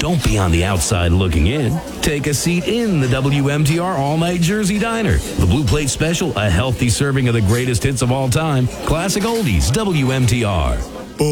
Don't be on the outside looking in. Take a seat in the WMTR All-Night Jersey Diner. The Blue Plate Special, a healthy serving of the greatest hits of all time. Classic oldies, WMTR.